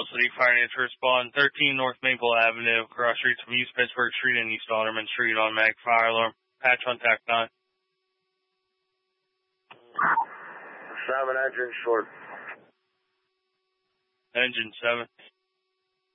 City Finance to respond. 13 North Maple Avenue, cross streets from East Pittsburgh Street and East Alderman Street, automatic fire alarm. Patch on TAC 9. 7 engine short. Engine 7.